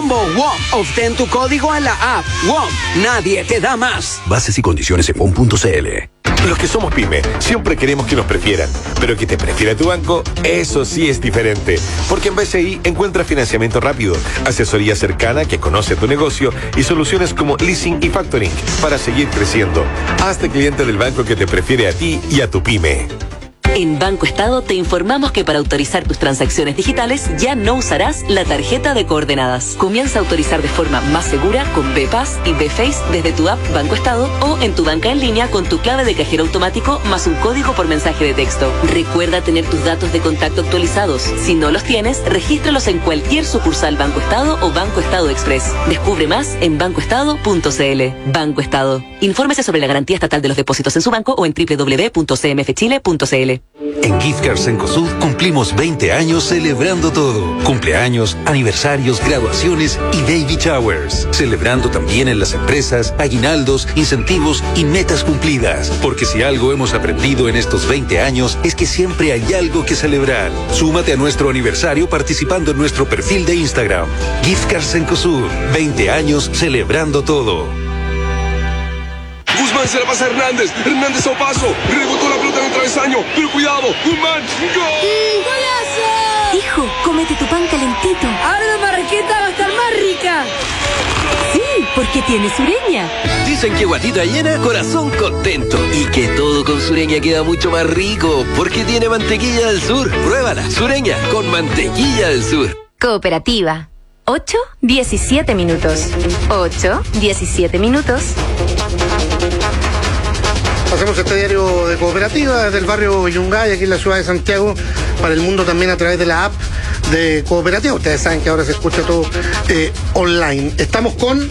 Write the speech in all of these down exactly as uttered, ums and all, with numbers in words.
Combo WOM. Obtén tu código a la app. WOM. Nadie te da más. Bases y condiciones en W O M punto C L. Los que somos pyme siempre queremos que nos prefieran, pero que te prefiera tu banco, eso sí es diferente. Porque en B C I encuentras financiamiento rápido, asesoría cercana que conoce tu negocio y soluciones como leasing y factoring para seguir creciendo. Hazte cliente del banco que te prefiere a ti y a tu pyme. En Banco Estado te informamos que para autorizar tus transacciones digitales ya no usarás la tarjeta de coordenadas. Comienza a autorizar de forma más segura con B P A S y B Face desde tu app Banco Estado o en tu banca en línea con tu clave de cajero automático más un código por mensaje de texto. Recuerda tener tus datos de contacto actualizados. Si no los tienes, regístralos en cualquier sucursal Banco Estado o Banco Estado Express. Descubre más en banco estado punto c l. Banco Estado. Infórmese sobre la garantía estatal de los depósitos en su banco o en doble u doble u doble u punto c m f chile punto c l. En Gift Cards Cencosud cumplimos veinte años celebrando todo. Cumpleaños, aniversarios, graduaciones y baby showers. Celebrando también en las empresas, aguinaldos, incentivos y metas cumplidas. Porque si algo hemos aprendido en estos veinte años es que siempre hay algo que celebrar. Súmate a nuestro aniversario participando en nuestro perfil de Instagram. Gift Cards Cencosud. veinte años celebrando todo. Guzmán se la pasa a Hernández. Hernández a un paso. Rebotó la pelota en el travesaño. Pero cuidado. Guzmán. ¡Gol! ¡Golazo! Hijo, cómete tu pan calentito. Ahora la marraqueta va a estar más rica. Sí, porque tiene Sureña. Dicen que guatita llena, corazón contento. Y que todo con Sureña queda mucho más rico. Porque tiene mantequilla del sur. Pruébala. Sureña con mantequilla del sur. Cooperativa. ocho, diecisiete minutos. ocho, diecisiete minutos. Hacemos este diario de Cooperativa desde el barrio Yungay, aquí en la ciudad de Santiago, para el mundo también a través de la app de Cooperativa. Ustedes saben que ahora se escucha todo eh, online. Estamos con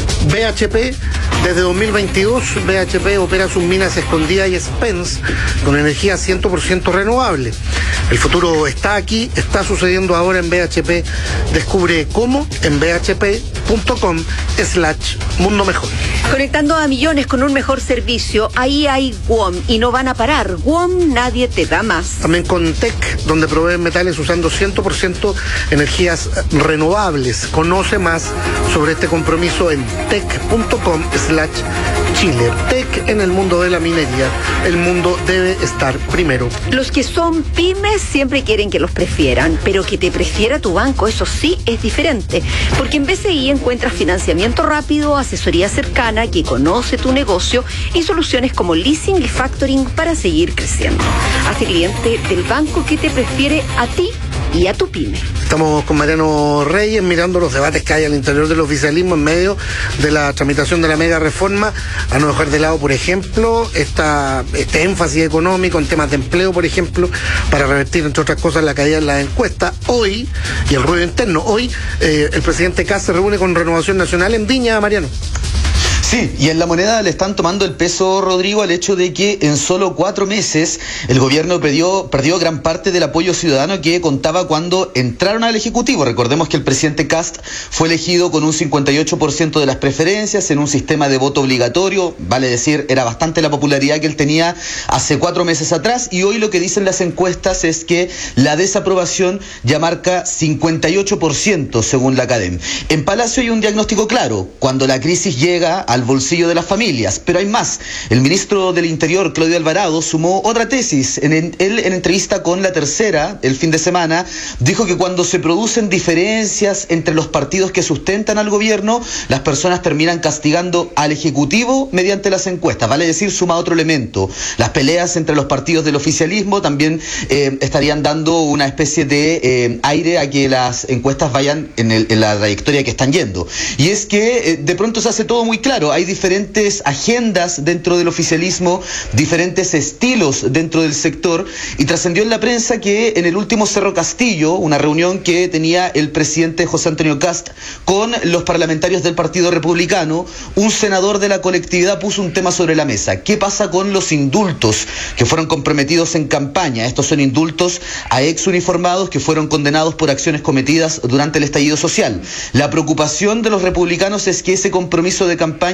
B H P. Desde dos mil veintidós, B H P opera sus minas Escondida y Spence con energía cien por ciento renovable. El futuro está aquí, está sucediendo ahora en B H P. Descubre cómo en b h p punto com slash mundo mejor. Conectando a millones con un mejor servicio, ahí hay W O M y no van a parar. W O M nadie te da más. También con Tech, donde proveen metales usando cien por ciento energías renovables. Conoce más sobre este compromiso en tech punto com slash Chile. Tech en el mundo de la minería. El mundo debe estar primero. Los que son pymes siempre quieren que los prefieran, pero que te prefiera tu banco, eso sí es diferente. Porque en B C I encuentras financiamiento rápido, asesoría cercana que conoce tu negocio y soluciones como leasing y factoring para seguir creciendo. Hazte cliente del banco que te prefiere a ti y a tu pyme. Estamos con Mariano Reyes mirando los debates que hay al interior del oficialismo en medio de la tramitación de la mega reforma, a no dejar de lado, por ejemplo, esta, este énfasis económico en temas de empleo, por ejemplo, para revertir, entre otras cosas, la caída en las encuestas. Hoy, y el ruido interno, hoy eh, el presidente Kast se reúne con Renovación Nacional en Viña, Mariano. Sí, y en la moneda le están tomando el peso, Rodrigo, al hecho de que en solo cuatro meses el gobierno perdió, perdió gran parte del apoyo ciudadano que contaba cuando entraron al Ejecutivo. Recordemos que el presidente Kast fue elegido con un cincuenta y ocho por ciento de las preferencias en un sistema de voto obligatorio, vale decir, era bastante la popularidad que él tenía hace cuatro meses atrás, y hoy lo que dicen las encuestas es que la desaprobación ya marca cincuenta y ocho por ciento según la Academ. En Palacio hay un diagnóstico claro: cuando la crisis llega al bolsillo de las familias. Pero hay más. El ministro del Interior, Claudio Alvarado, sumó otra tesis. En, en, él, en entrevista con La Tercera, el fin de semana, dijo que cuando se producen diferencias entre los partidos que sustentan al gobierno, las personas terminan castigando al Ejecutivo mediante las encuestas. Vale decir, suma otro elemento. Las peleas entre los partidos del oficialismo también eh, estarían dando una especie de eh, aire a que las encuestas vayan en, el, en la trayectoria que están yendo. Y es que eh, de pronto se hace todo muy claro. Hay diferentes agendas dentro del oficialismo, diferentes estilos dentro del sector, y trascendió en la prensa que en el último Cerro Castillo, una reunión que tenía el presidente José Antonio Kast con los parlamentarios del Partido Republicano, un senador de la colectividad puso un tema sobre la mesa. ¿Qué pasa con los indultos que fueron comprometidos en campaña? Estos son indultos a ex uniformados que fueron condenados por acciones cometidas durante el estallido social. La preocupación de los republicanos es que ese compromiso de campaña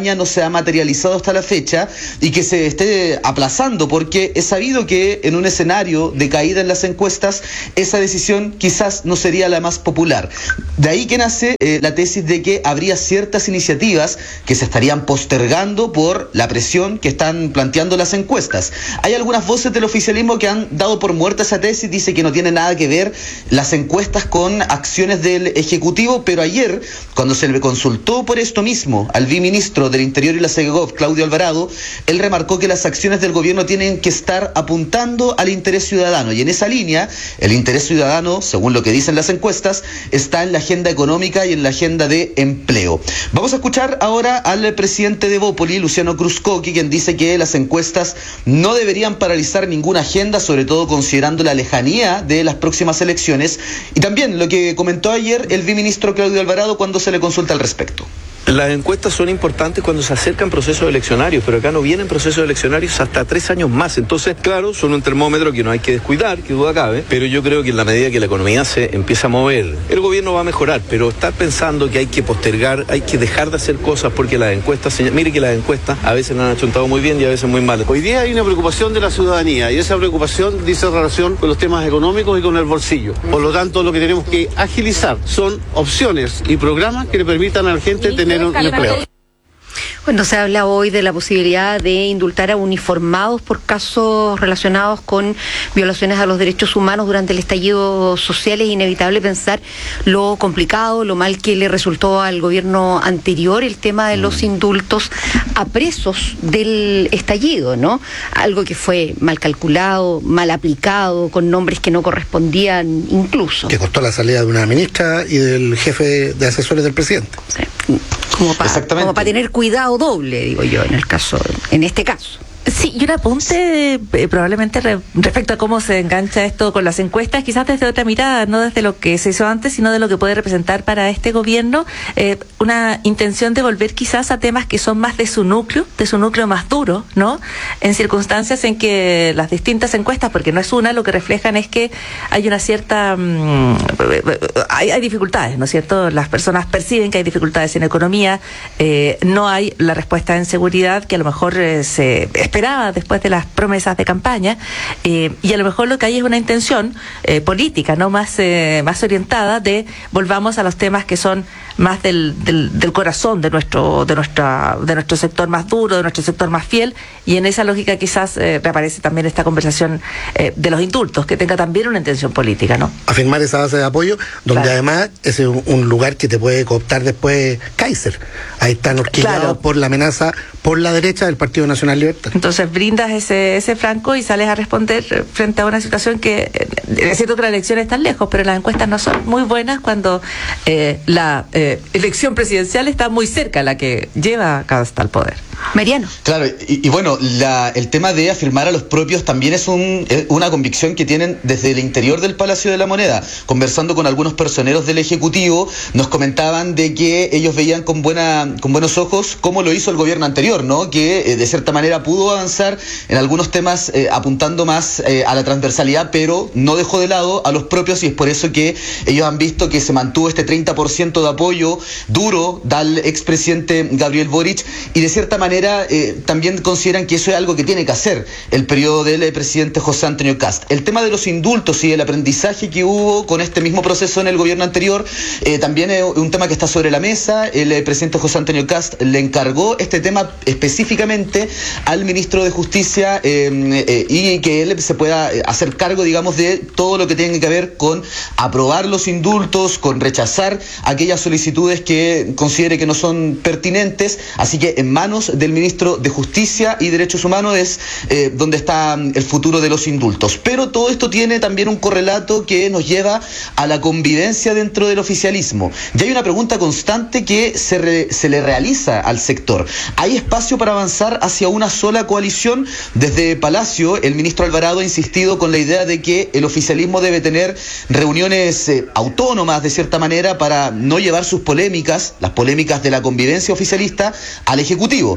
campaña no se ha materializado hasta la fecha y que se esté aplazando, porque es sabido que en un escenario de caída en las encuestas esa decisión quizás no sería la más popular. De ahí que nace eh, la tesis de que habría ciertas iniciativas que se estarían postergando por la presión que están planteando las encuestas. Hay algunas voces del oficialismo que han dado por muerta esa tesis, dice que no tiene nada que ver las encuestas con acciones del Ejecutivo, pero ayer, cuando se le consultó por esto mismo al viceministro del Interior y la Segov, Claudio Alvarado, él remarcó que las acciones del gobierno tienen que estar apuntando al interés ciudadano, y en esa línea, el interés ciudadano, según lo que dicen las encuestas, está en la agenda económica y en la agenda de empleo. Vamos a escuchar ahora al presidente de Bópoli, Luciano Cruzcoqui, quien dice que las encuestas no deberían paralizar ninguna agenda, sobre todo considerando la lejanía de las próximas elecciones, y también lo que comentó ayer el viceministro Claudio Alvarado cuando se le consulta al respecto. Las encuestas son importantes cuando se acercan procesos eleccionarios, pero acá no vienen procesos eleccionarios hasta tres años más. Entonces, claro, son un termómetro que no hay que descuidar, que duda cabe, pero yo creo que en la medida que la economía se empieza a mover, el gobierno va a mejorar, pero estar pensando que hay que postergar, hay que dejar de hacer cosas porque las encuestas, señal... mire que las encuestas a veces las han achuntado muy bien y a veces muy mal. Hoy día hay una preocupación de la ciudadanía y esa preocupación dice relación con los temas económicos y con el bolsillo. Por lo tanto, lo que tenemos que agilizar son opciones y programas que le permitan a la gente tener un empleo. Bueno, se habla hoy de la posibilidad de indultar a uniformados por casos relacionados con violaciones a los derechos humanos durante el estallido social. Es inevitable pensar lo complicado, lo mal que le resultó al gobierno anterior el tema de los indultos a presos del estallido, ¿no? Algo que fue mal calculado, mal aplicado, con nombres que no correspondían incluso. Que costó la salida de una ministra y del jefe de asesores del presidente. Sí. Como para pa tener cuidado doble, digo yo, en el caso, en este caso. Sí, y un apunte eh, probablemente re, respecto a cómo se engancha esto con las encuestas, quizás desde otra mirada, no desde lo que se hizo antes, sino de lo que puede representar para este gobierno, eh, una intención de volver quizás a temas que son más de su núcleo, de su núcleo más duro, ¿no? En circunstancias en que las distintas encuestas, porque no es una, lo que reflejan es que hay una cierta, mmm, hay, hay dificultades, ¿no es cierto? Las personas perciben que hay dificultades en economía, eh, no hay la respuesta en seguridad que a lo mejor eh, se espera después de las promesas de campaña, eh, y a lo mejor lo que hay es una intención eh, política, no más eh, más orientada de volvamos a los temas que son más del, del, del corazón de nuestro de nuestra de nuestro sector más duro, de nuestro sector más fiel, y en esa lógica quizás eh, reaparece también esta conversación eh, de los indultos, que tenga también una intención política, ¿no? Afirmar esa base de apoyo, donde claro, además es un, un lugar que te puede cooptar después Kaiser. Ahí están horquillados claro, por la amenaza por la derecha del Partido Nacional Libertario. Entonces brindas ese ese franco y sales a responder frente a una situación que eh, es cierto que la elección está lejos, pero las encuestas no son muy buenas cuando eh, la eh, elección presidencial está muy cerca, la que lleva hasta el poder. Mariano. Claro, y, y bueno, la, el tema de afirmar a los propios también es un, una convicción que tienen desde el interior del Palacio de la Moneda. Conversando con algunos personeros del Ejecutivo, nos comentaban de que ellos veían con buena con buenos ojos cómo lo hizo el gobierno anterior, ¿no? Que eh, de cierta manera pudo avanzar en algunos temas eh, apuntando más eh, a la transversalidad, pero no dejó de lado a los propios, y es por eso que ellos han visto que se mantuvo este treinta por ciento de apoyo duro del expresidente Gabriel Boric, y de cierta manera manera eh, también consideran que eso es algo que tiene que hacer el periodo del eh, presidente José Antonio Kast. El tema de los indultos y el aprendizaje que hubo con este mismo proceso en el gobierno anterior eh, también es un tema que está sobre la mesa. El eh, presidente José Antonio Kast le encargó este tema específicamente al ministro de Justicia eh, eh, y que él se pueda hacer cargo, digamos, de todo lo que tenga que ver con aprobar los indultos, con rechazar aquellas solicitudes que considere que no son pertinentes. Así que en manos del ministro de Justicia y Derechos Humanos es eh, donde está el futuro de los indultos. Pero todo esto tiene también un correlato que nos lleva a la convivencia dentro del oficialismo. Y hay una pregunta constante que se, re, se le realiza al sector. ¿Hay espacio para avanzar hacia una sola coalición? Desde Palacio, el ministro Alvarado ha insistido con la idea de que el oficialismo debe tener reuniones eh, autónomas, de cierta manera, para no llevar sus polémicas, las polémicas de la convivencia oficialista, al Ejecutivo.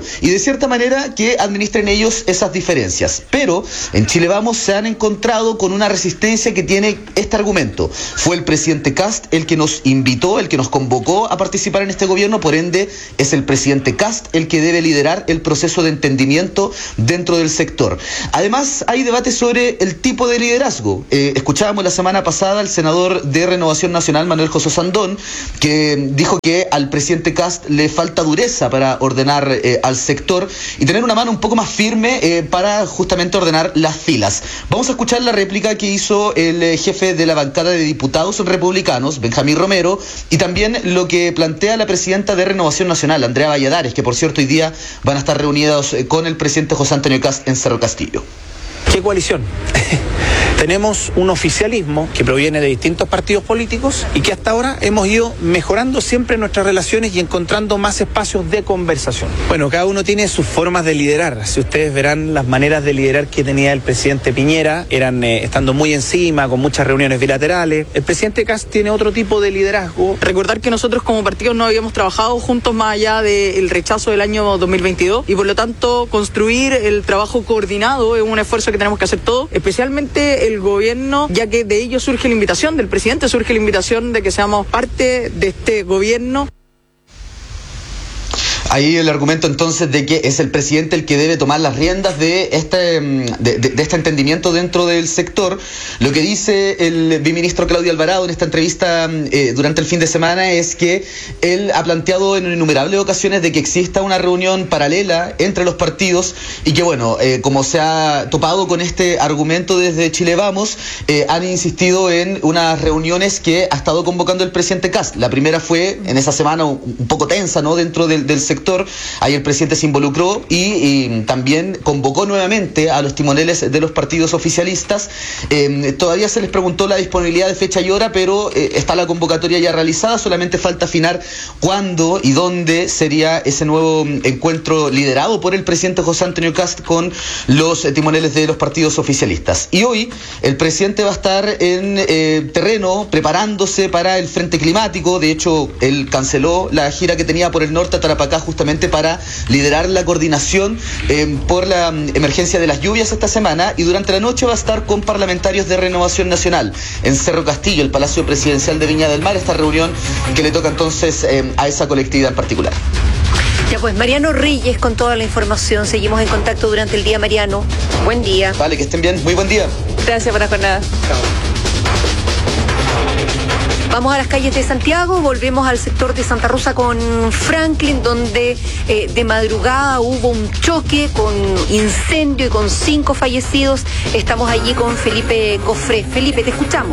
y de cierta manera que administren ellos esas diferencias. Pero en Chile Vamos se han encontrado con una resistencia que tiene este argumento. Fue el presidente Kast el que nos invitó, el que nos convocó a participar en este gobierno, por ende es el presidente Kast el que debe liderar el proceso de entendimiento dentro del sector. Además, hay debate sobre el tipo de liderazgo. Eh, escuchábamos la semana pasada al senador de Renovación Nacional, Manuel José Sandón, que dijo que al presidente Kast le falta dureza para ordenar eh, al sector y tener una mano un poco más firme eh, para justamente ordenar las filas. Vamos a escuchar la réplica que hizo el eh, jefe de la bancada de diputados republicanos, Benjamín Romero, y también lo que plantea la presidenta de Renovación Nacional, Andrea Valladares, que por cierto hoy día van a estar reunidos eh, con el presidente José Antonio Kast en Cerro Castillo. ¿Qué coalición? Tenemos un oficialismo que proviene de distintos partidos políticos y que hasta ahora hemos ido mejorando siempre nuestras relaciones y encontrando más espacios de conversación. Bueno, cada uno tiene sus formas de liderar. Si ustedes verán las maneras de liderar que tenía el presidente Piñera, eran eh, estando muy encima, con muchas reuniones bilaterales. El presidente Kast tiene otro tipo de liderazgo. Recordar que nosotros como partidos no habíamos trabajado juntos más allá del rechazo del año dos mil veintidós y por lo tanto construir el trabajo coordinado es un esfuerzo que tenemos que hacer todos, especialmente el gobierno, ya que de ello surge la invitación, del presidente surge la invitación de que seamos parte de este gobierno. Ahí el argumento entonces de que es el presidente el que debe tomar las riendas de este, de, de, de este entendimiento dentro del sector. Lo que dice el viceministro Claudio Alvarado en esta entrevista eh, durante el fin de semana es que él ha planteado en innumerables ocasiones de que exista una reunión paralela entre los partidos y que bueno, eh, como se ha topado con este argumento desde Chile Vamos, eh, han insistido en unas reuniones que ha estado convocando el presidente Kast. La primera fue en esa semana un, un poco tensa, ¿no?, dentro del, del sector. Ahí el presidente se involucró y, y también convocó nuevamente a los timoneles de los partidos oficialistas. Eh, todavía se les preguntó la disponibilidad de fecha y hora, pero eh, está la convocatoria ya realizada, solamente falta afinar cuándo y dónde sería ese nuevo encuentro liderado por el presidente José Antonio Kast con los eh, timoneles de los partidos oficialistas. Y hoy el presidente va a estar en eh, terreno preparándose para el frente climático. De hecho, él canceló la gira que tenía por el norte a Tarapacá justamente para liderar la coordinación eh, por la um, emergencia de las lluvias esta semana, y durante la noche va a estar con parlamentarios de Renovación Nacional en Cerro Castillo, el Palacio Presidencial de Viña del Mar, esta reunión que le toca entonces eh, a esa colectividad en particular. Ya pues, Mariano Reyes con toda la información. Seguimos en contacto durante el día, Mariano. Buen día. Vale, que estén bien. Muy buen día. Gracias por la jornada. Chao. Vamos a las calles de Santiago, volvemos al sector de Santa Rosa con Franklin, donde eh, de madrugada hubo un choque con incendio y con cinco fallecidos. Estamos allí con Felipe Cofré. Felipe, te escuchamos.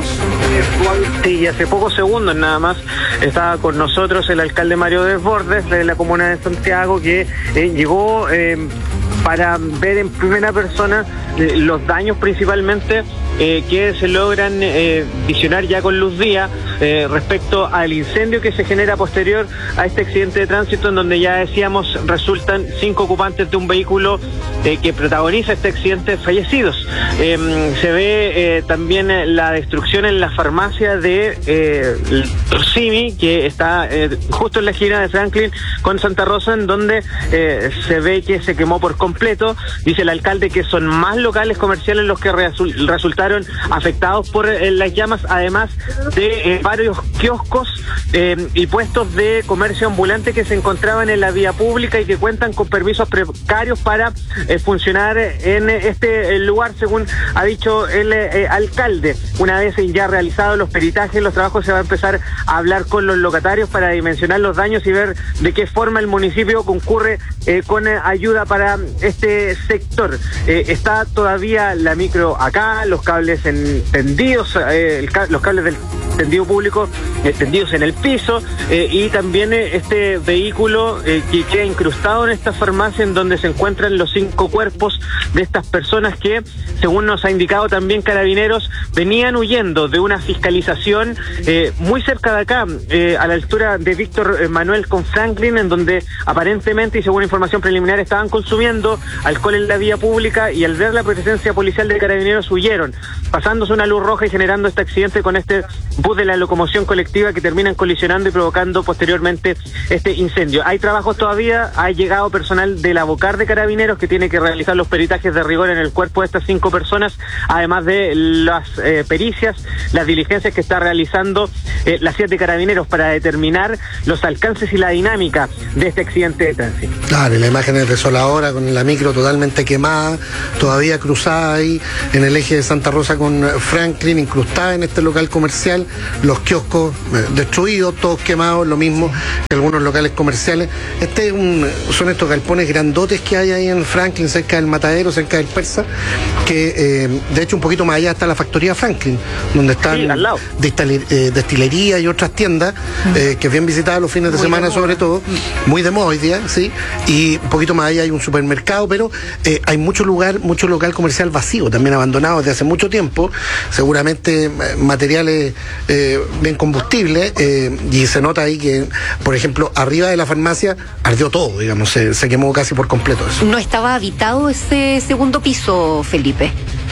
Sí, y hace pocos segundos nada más estaba con nosotros el alcalde Mario Desbordes de la comuna de Santiago, que eh, llegó eh, para ver en primera persona eh, los daños principalmente Eh, que se logran eh, visionar ya con luz día eh, respecto al incendio que se genera posterior a este accidente de tránsito, en donde ya decíamos resultan cinco ocupantes de un vehículo eh, que protagoniza este accidente fallecidos. Eh, se ve eh, también la destrucción en la farmacia de eh, Torsimi, que está eh, justo en la esquina de Franklin con Santa Rosa, en donde eh, se ve que se quemó por completo. Dice el alcalde que son más locales comerciales los que resul- resultaron afectados por eh, las llamas, además de eh, varios kioscos eh, y puestos de comercio ambulante que se encontraban en la vía pública y que cuentan con permisos precarios para eh, funcionar en este lugar, según ha dicho el eh, alcalde. Una vez ya realizados los peritajes, los trabajos, se va a empezar a hablar con los locatarios para dimensionar los daños y ver de qué forma el municipio concurre eh, con eh, ayuda para este sector. Eh, está todavía la micro acá, los cables en, tendidos, eh, el, los cables del tendido público eh, tendidos en el piso, eh, y también eh, este vehículo eh, que queda incrustado en esta farmacia, en donde se encuentran los cinco cuerpos de estas personas que, según nos ha indicado también Carabineros, venían huyendo de una fiscalización eh, muy cerca de acá, eh, a la altura de Víctor Manuel con Franklin, en donde aparentemente y según información preliminar estaban consumiendo alcohol en la vía pública, y al ver la presencia policial de Carabineros huyeron, pasándose una luz roja y generando este accidente con este bus de la locomoción colectiva que terminan colisionando y provocando posteriormente este incendio. Hay trabajos todavía, ha llegado personal de la Bocar de Carabineros que tiene que realizar los peritajes de rigor en el cuerpo de estas cinco personas, además de las eh, pericias, las diligencias que está realizando eh, la C I A T de Carabineros para determinar los alcances y la dinámica de este accidente de tránsito. Claro, y la imagen es desoladora, con la micro totalmente quemada, todavía cruzada ahí en el eje de Santa Rosa con Franklin, incrustada en este local comercial, los kioscos eh, destruidos, todos quemados, lo mismo que algunos locales comerciales. Este es un, son estos galpones grandotes que hay ahí en Franklin, cerca del Matadero, cerca del Persa, que eh, de hecho un poquito más allá está la factoría Franklin, donde están sí, al lado. Destiler, eh, destilería y otras tiendas, eh, que es bien visitada los fines de muy semana de sobre todo, muy de moda hoy día, sí, y un poquito más allá hay un supermercado, pero eh, hay mucho lugar, mucho local comercial vacío, también abandonado desde hace mucho tiempo, seguramente eh, materiales eh, bien combustibles, eh, y se nota ahí que, por ejemplo, arriba de la farmacia ardió todo, digamos, se, se quemó casi por completo eso. ¿No estaba habitado ese segundo piso, Felipe?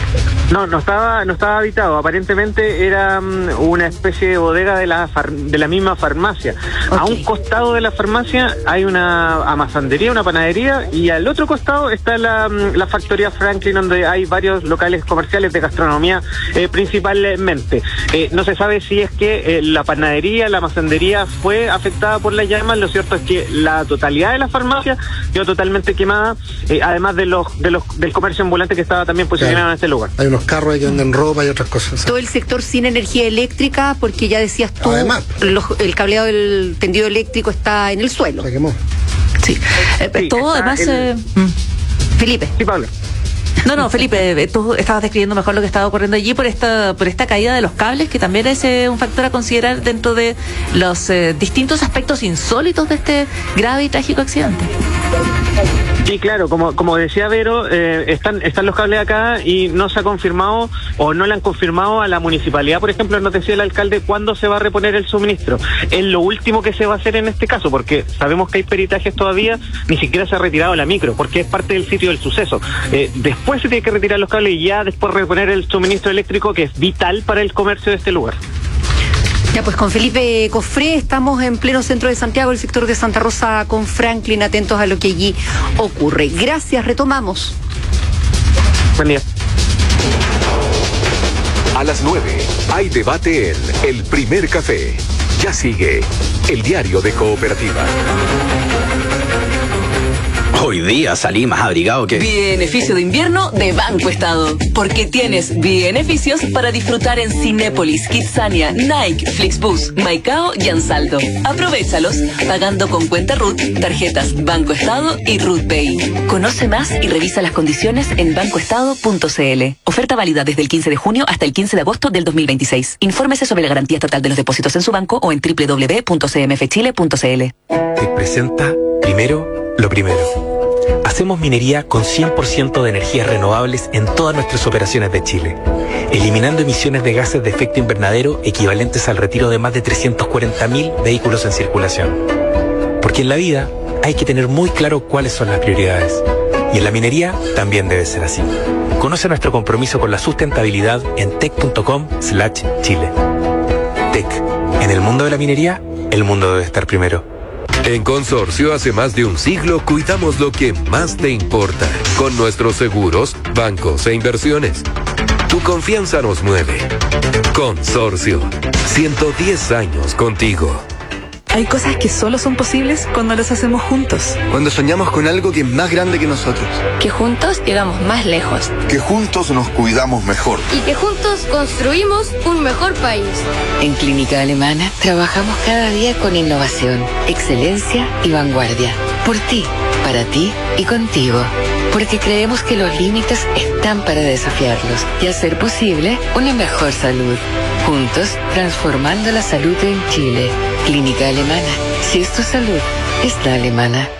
No, no estaba, no estaba habitado. Aparentemente era um, una especie de bodega de la far, de la misma farmacia. Okay. A un costado de la farmacia hay una amasandería, una panadería, y al otro costado está la, la factoría Franklin, donde hay varios locales comerciales de gastronomía eh, principalmente. Eh, no se sabe si es que eh, la panadería, la amasandería fue afectada por las llamas. Lo cierto es que la totalidad de la farmacia quedó totalmente quemada, eh, además de los, de los del comercio ambulante que estaba también posicionado claro. en este lugar. Hay unos carros ahí que venden ropa y otras cosas. Todo el sector sin energía eléctrica, porque ya decías tú, Además, los, el cableado del tendido eléctrico está en el suelo. Se quemó. Sí. Eh, sí todo además... El... Eh, Felipe. Sí, Pablo. No, no, Felipe, tú estabas describiendo mejor lo que estaba ocurriendo allí por esta por esta caída de los cables, que también es eh, un factor a considerar dentro de los eh, distintos aspectos insólitos de este grave y trágico accidente. Sí, claro, como como decía Vero, eh, están están los cables acá y no se ha confirmado o no le han confirmado a la municipalidad, por ejemplo, nos decía el alcalde cuándo se va a reponer el suministro. Es lo último que se va a hacer en este caso, porque sabemos que hay peritajes todavía, ni siquiera se ha retirado la micro, porque es parte del sitio del suceso. Eh, después se tiene que retirar los cables y ya después reponer el suministro eléctrico, que es vital para el comercio de este lugar. Ya, pues con Felipe Cofré estamos en pleno centro de Santiago, el sector de Santa Rosa con Franklin, atentos a lo que allí ocurre. Gracias, retomamos. Buen día. A las nueve hay debate en El Primer Café. Ya sigue el diario de Cooperativa. Hoy día salí más abrigado que... Beneficio de invierno de Banco Estado. Porque tienes beneficios para disfrutar en Cinépolis, Kidzania, Nike, Flixbus, Maicao y Ansaldo. Aprovéchalos pagando con cuenta R U T, tarjetas Banco Estado y R U T Pay. Conoce más y revisa las condiciones en banco estado punto c l. Oferta válida desde el quince de junio hasta el quince de agosto del dos mil veintiséis. Infórmese sobre la garantía estatal de los depósitos en su banco o en doble u doble u doble u punto c m f chile punto c l. Te presenta primero lo primero. Hacemos minería con cien por ciento de energías renovables en todas nuestras operaciones de Chile, eliminando emisiones de gases de efecto invernadero equivalentes al retiro de más de trescientos cuarenta mil vehículos en circulación. Porque en la vida hay que tener muy claro cuáles son las prioridades. Y en la minería también debe ser así. Conoce nuestro compromiso con la sustentabilidad en tec punto com slash chile. Tec. En el mundo de la minería, el mundo debe estar primero. En Consorcio, hace más de un siglo, cuidamos lo que más te importa. Con nuestros seguros, bancos e inversiones. Tu confianza nos mueve. Consorcio. ciento diez años contigo. Hay cosas que solo son posibles cuando las hacemos juntos. Cuando soñamos con algo que es más grande que nosotros. Que juntos llegamos más lejos. Que juntos nos cuidamos mejor. Y que juntos construimos un mejor país. En Clínica Alemana trabajamos cada día con innovación, excelencia y vanguardia. Por ti, para ti y contigo. Porque creemos que los límites están para desafiarlos y hacer posible una mejor salud. Juntos, transformando la salud en Chile. Clínica Alemana. Si es tu salud, es la alemana.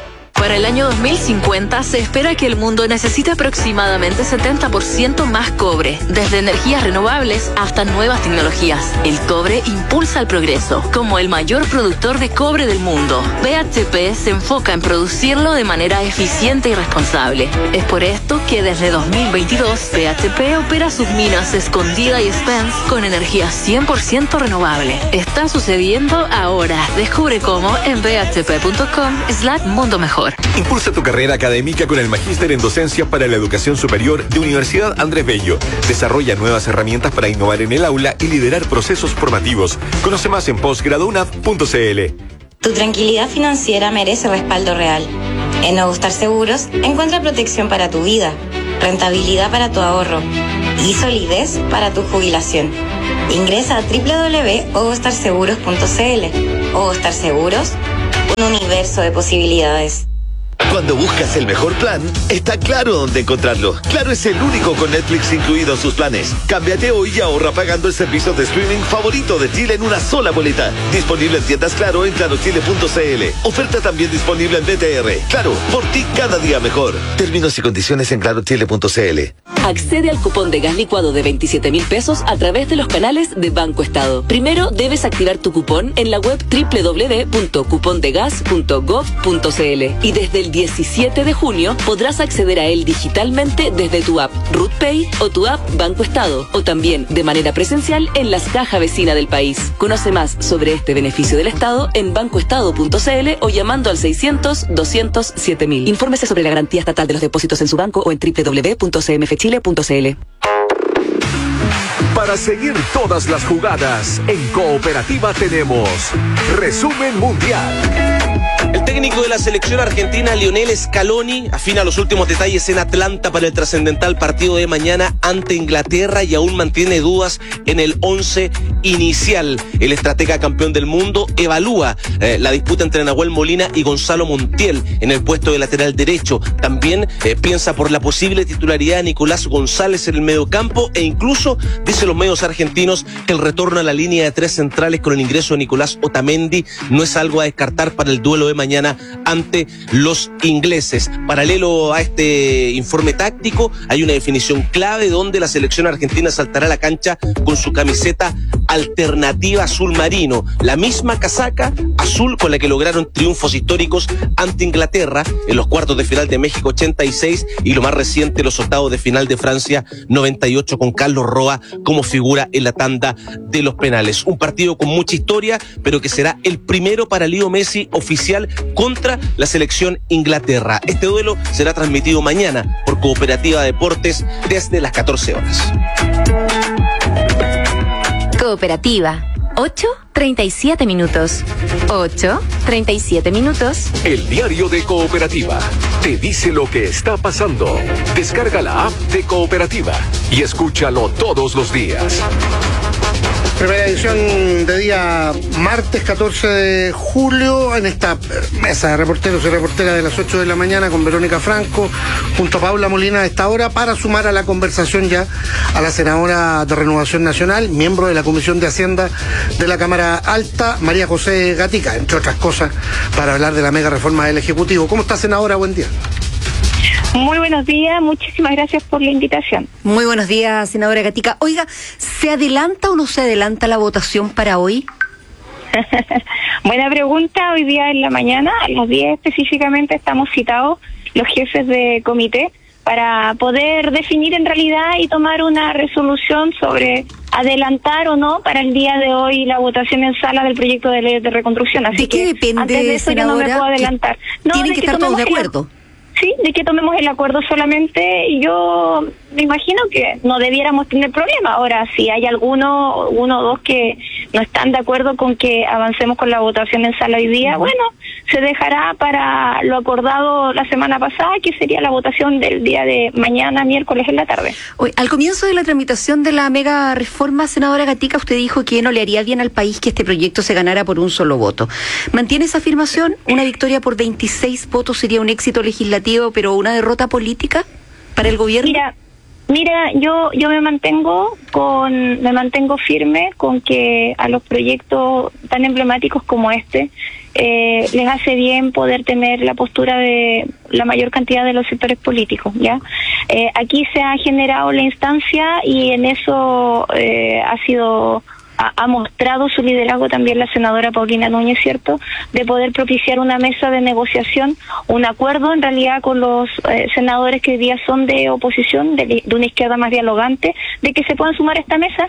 Para el año dos mil cincuenta se espera que el mundo necesite aproximadamente setenta por ciento más cobre, desde energías renovables hasta nuevas tecnologías. El cobre impulsa el progreso. Como el mayor productor de cobre del mundo, B H P se enfoca en producirlo de manera eficiente y responsable. Es por esto que desde dos mil veintidós B H P opera sus minas Escondida y Spence con energía cien por ciento renovable. Está sucediendo ahora. Descubre cómo en b h p punto com slash mundo mejor. Impulsa tu carrera académica con el Magíster en Docencia para la Educación Superior de Universidad Andrés Bello. Desarrolla nuevas herramientas para innovar en el aula y liderar procesos formativos. Conoce más en posgrado unap punto c l. Tu tranquilidad financiera merece respaldo real. En Ogostar Seguros encuentra protección para tu vida, rentabilidad para tu ahorro y solidez para tu jubilación. Ingresa a doble u doble u doble u punto ogostar seguros punto c l. Ogostar Seguros, un universo de posibilidades. Cuando buscas el mejor plan, está Claro dónde encontrarlo. Claro es el único con Netflix incluido en sus planes. Cámbiate hoy y ahorra pagando el servicio de streaming favorito de Chile en una sola boleta. Disponible en tiendas Claro en claro chile punto c l. Oferta también disponible en B T R. Claro, por ti cada día mejor. Términos y condiciones en claro chile punto c l. Accede al cupón de gas licuado de veintisiete mil pesos a través de los canales de Banco Estado. Primero debes activar tu cupón en la web doble u doble u doble u punto cupón de gas punto gov punto c l y desde el diecisiete de junio podrás acceder a él digitalmente desde tu app RutPay o tu app Banco Estado o también de manera presencial en las cajas vecinas del país. Conoce más sobre este beneficio del Estado en banco estado punto c l o llamando al seiscientos, doscientos, siete mil. Infórmese sobre la garantía estatal de los depósitos en su banco o en doble u doble u doble u punto c m f chile punto c l. Para seguir todas las jugadas, en Cooperativa tenemos Resumen Mundial. El técnico de la selección argentina, Lionel Scaloni, afina los últimos detalles en Atlanta para el trascendental partido de mañana ante Inglaterra y aún mantiene dudas en el once inicial. El estratega campeón del mundo evalúa eh, la disputa entre Nahuel Molina y Gonzalo Montiel en el puesto de lateral derecho. También eh, piensa por la posible titularidad de Nicolás González en el mediocampo e incluso, dice los medios argentinos, que el retorno a la línea de tres centrales con el ingreso de Nicolás Otamendi no es algo a descartar para el duelo de mañana ante los ingleses. Paralelo a este informe táctico, hay una definición clave donde la selección argentina saltará a la cancha con su camiseta alternativa azul marino, la misma casaca azul con la que lograron triunfos históricos ante Inglaterra en los cuartos de final de México ochenta y seis y lo más reciente los octavos de final de Francia noventa y ocho con Carlos Roa como figura en la tanda de los penales. Un partido con mucha historia, pero que será el primero para Leo Messi oficial contra la selección Inglaterra. Este duelo será transmitido mañana por Cooperativa Deportes desde las catorce horas. Cooperativa, ocho treinta y siete minutos. ocho treinta y siete minutos. El diario de Cooperativa te dice lo que está pasando. Descarga la app de Cooperativa y escúchalo todos los días. Primera edición de día martes catorce de julio en esta mesa de reporteros y reporteras de las ocho de la mañana con Verónica Franco junto a Paula Molina a esta hora para sumar a la conversación ya a la senadora de Renovación Nacional, miembro de la Comisión de Hacienda de la Cámara Alta, María José Gatica, entre otras cosas, para hablar de la mega reforma del Ejecutivo. ¿Cómo está, senadora? Buen día. Muy buenos días, muchísimas gracias por la invitación. Muy buenos días, senadora Gatica. Oiga, ¿se adelanta o no se adelanta la votación para hoy? Buena pregunta. Hoy día en la mañana, a las diez específicamente, estamos citados los jefes de comité para poder definir en realidad y tomar una resolución sobre adelantar o no para el día de hoy la votación en sala del proyecto de ley de reconstrucción. Así ¿De qué que depende, antes de eso yo no me puedo adelantar. No, Tienen de que que estar todos de tomemos el- acuerdo. Sí, de que tomemos el acuerdo solamente, y yo me imagino que no debiéramos tener problema. Ahora, si hay alguno, uno o dos que no están de acuerdo con que avancemos con la votación en sala hoy día, bueno, se dejará para lo acordado la semana pasada, que sería la votación del día de mañana, miércoles en la tarde. Oye, al comienzo de la tramitación de la mega reforma, senadora Gatica, usted dijo que no le haría bien al país que este proyecto se ganara por un solo voto. ¿Mantiene esa afirmación? ¿Una victoria por veintiséis votos sería un éxito legislativo, pero una derrota política para el gobierno? Mira, mira, yo yo me mantengo con me mantengo firme con que a los proyectos tan emblemáticos como este, eh, les hace bien poder tener la postura de la mayor cantidad de los sectores políticos, ¿ya? Eh, aquí se ha generado la instancia y en eso eh, ha sido... ha mostrado su liderazgo también la senadora Paulina Núñez, ¿cierto?, de poder propiciar una mesa de negociación, un acuerdo en realidad con los eh, senadores que hoy día son de oposición, de, de una izquierda más dialogante, de que se puedan sumar a esta mesa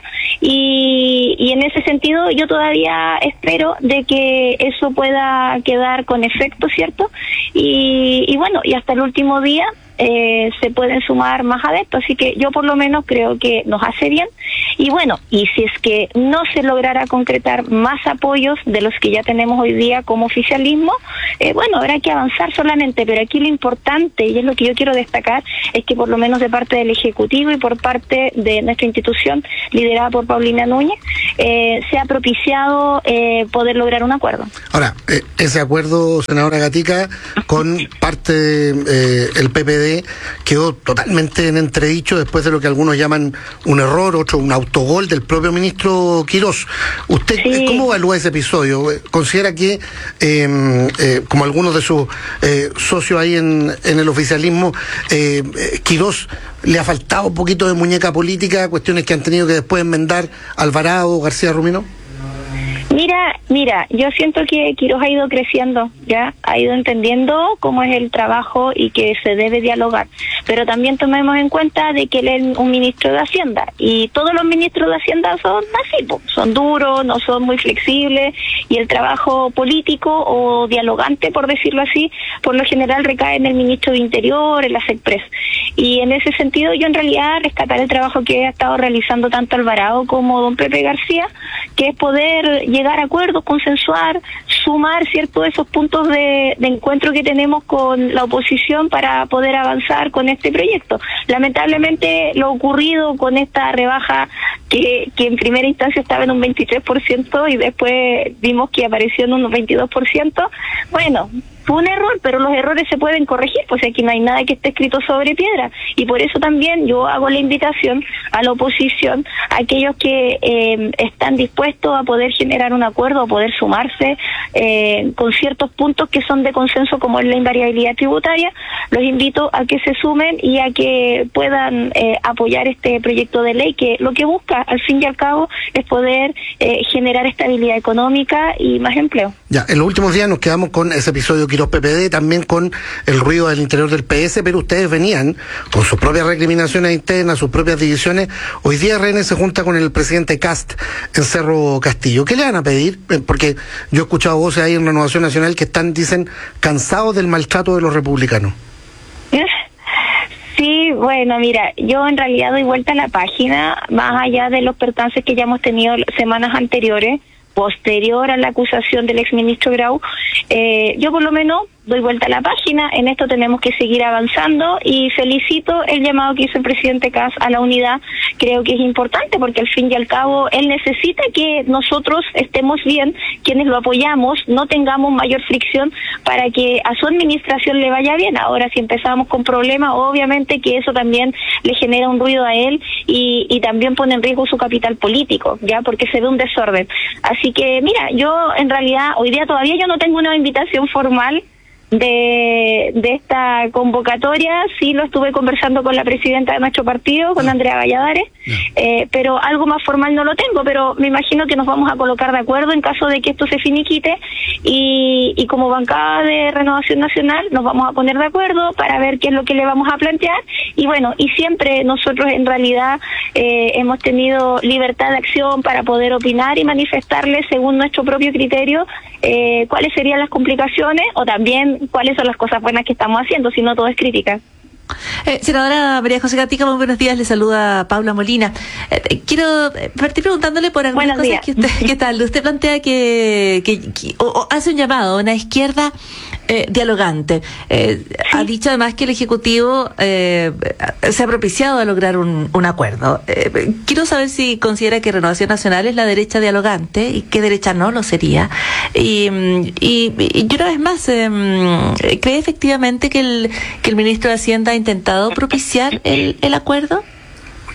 y, y en ese sentido yo todavía espero de que eso pueda quedar con efecto, ¿cierto? Y, y bueno, y hasta el último día Eh, se pueden sumar más adeptos, así que yo por lo menos creo que nos hace bien. Y bueno, y si es que no se lograra concretar más apoyos de los que ya tenemos hoy día como oficialismo, eh, bueno, habrá que avanzar solamente, pero aquí lo importante, y es lo que yo quiero destacar, es que por lo menos de parte del Ejecutivo y por parte de nuestra institución, liderada por Paulina Núñez, eh, se ha propiciado eh, poder lograr un acuerdo. Ahora, eh, ese acuerdo, senadora Gatica, con parte del eh, P P D, quedó totalmente en entredicho después de lo que algunos llaman un error, otro un autogol del propio ministro Quirós. ¿Usted sí. cómo evalúa ese episodio? ¿Considera que, eh, eh, como algunos de sus eh, socios ahí en, en el oficialismo, eh, Quirós le ha faltado un poquito de muñeca política, cuestiones que han tenido que después enmendar Alvarado, García Rumino? Mira, mira, yo siento que Quirós ha ido creciendo, ya, ha ido entendiendo cómo es el trabajo y que se debe dialogar, pero también tomemos en cuenta de que él es un ministro de Hacienda y todos los ministros de Hacienda son así, po, son duros, no son muy flexibles y el trabajo político o dialogante, por decirlo así, por lo general recae en el ministro de Interior, en la SECPRES. Y en ese sentido yo en realidad rescatar el trabajo que ha estado realizando tanto Alvarado como don Pepe García, que es poder llegar a acuerdos, consensuar, sumar cierto esos puntos de, de encuentro que tenemos con la oposición para poder avanzar con este proyecto. Lamentablemente lo ocurrido con esta rebaja que, que en primera instancia estaba en un veintitrés por ciento y después vimos que apareció en un veintidós por ciento, bueno, fue un error, pero los errores se pueden corregir, pues aquí no hay nada que esté escrito sobre piedra. Y por eso también yo hago la invitación a la oposición, a aquellos que eh, están dispuestos a poder generar un acuerdo, a poder sumarse eh, con ciertos puntos que son de consenso, como es la invariabilidad tributaria, los invito a que se sumen y a que puedan eh, apoyar este proyecto de ley, que lo que busca, al fin y al cabo, es poder eh, generar estabilidad económica y más empleo. Ya, en los últimos días nos quedamos con ese episodio Quirós P P D, también con el ruido del interior del P S, pero ustedes venían con sus propias recriminaciones internas, sus propias divisiones. Hoy día R N se junta con el presidente Kast en Cerro Castillo. ¿Qué le van a pedir? Porque yo he escuchado voces ahí en Renovación Nacional que están, dicen, cansados del maltrato de los republicanos. Sí, bueno, mira, yo en realidad doy vuelta a la página, más allá de los percances que ya hemos tenido semanas anteriores, posterior a la acusación del exministro Grau, eh, yo por lo menos doy vuelta a la página, en esto tenemos que seguir avanzando y felicito el llamado que hizo el presidente Kast a la unidad, creo que es importante porque al fin y al cabo él necesita que nosotros estemos bien, quienes lo apoyamos, no tengamos mayor fricción para que a su administración le vaya bien. Ahora si empezamos con problemas, obviamente que eso también le genera un ruido a él y, y también pone en riesgo su capital político, ya, porque se ve un desorden. Así que mira, yo en realidad hoy día todavía yo no tengo una invitación formal de, de esta convocatoria, sí lo estuve conversando con la presidenta de nuestro partido, con Andrea Valladares, eh, pero algo más formal no lo tengo, pero me imagino que nos vamos a colocar de acuerdo en caso de que esto se finiquite y, y como bancada de Renovación Nacional nos vamos a poner de acuerdo para ver qué es lo que le vamos a plantear y bueno, y siempre nosotros en realidad eh, hemos tenido libertad de acción para poder opinar y manifestarle según nuestro propio criterio eh, cuáles serían las complicaciones o también cuáles son las cosas buenas que estamos haciendo, si no todo es crítica. Eh, senadora María José Gatica, muy buenos días, le saluda Paula Molina. Eh, quiero partir preguntándole por algunas buenos cosas días. que usted, ¿qué tal? Usted plantea que, que, que o, o hace un llamado a una izquierda eh, dialogante. Eh, sí. Ha dicho además que el Ejecutivo eh, se ha propiciado a lograr un, un acuerdo. Eh, quiero saber si considera que Renovación Nacional es la derecha dialogante y qué derecha no lo sería. Y, y, y una vez más, eh, ¿cree efectivamente que el, que el ministro de Hacienda ha intentado propiciar el, el acuerdo?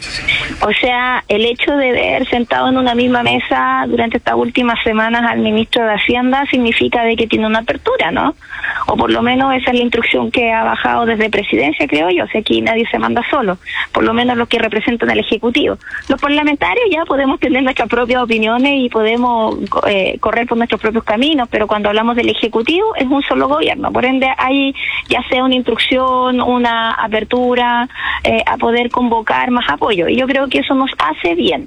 O sea, el hecho de ver sentado en una misma mesa durante estas últimas semanas al ministro de Hacienda significa de que tiene una apertura, ¿no? O por lo menos esa es la instrucción que ha bajado desde Presidencia, creo yo. O sea, aquí nadie se manda solo, por lo menos los que representan al Ejecutivo. Los parlamentarios ya podemos tener nuestras propias opiniones y podemos eh, correr por nuestros propios caminos, pero cuando hablamos del Ejecutivo es un solo gobierno. Por ende, hay ya sea una instrucción, una apertura eh, a poder convocar más apoyo. Y yo creo que eso nos hace bien.